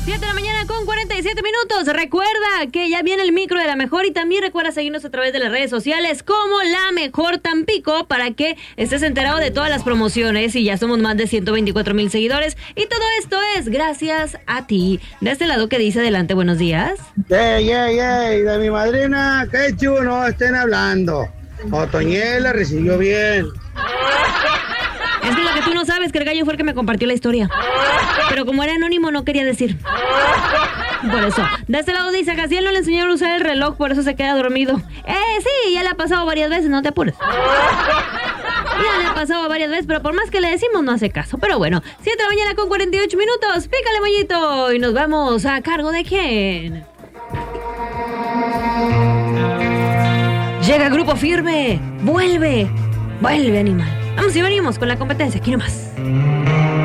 7 de la mañana con 47 minutos. Recuerda que ya viene el micro de La Mejor y también recuerda seguirnos a través de las redes sociales como La Mejor Tampico para que estés enterado de todas las promociones y ya somos más de 124,000 seguidores y todo esto es gracias a ti. De este lado que dice adelante, buenos días. De mi madrina, qué chulo no estén hablando. Otoñel la recibió bien. Es que lo que tú no sabes, que el gallo fue el que me compartió la historia. Pero como era anónimo, no quería decir. Por eso. De este lado dice, Casiel no le enseñaron a usar el reloj, por eso se queda dormido. Sí, ya le ha pasado varias veces, no te apures. Ya le ha pasado varias veces, pero por más que le decimos, no hace caso. Pero bueno, 7 de la mañana con 48 minutos. Pícale, moñito. Y nos vamos a cargo de quién. Llega Grupo Firme. Vuelve animal. Vamos y venimos con la competencia, aquí nomás.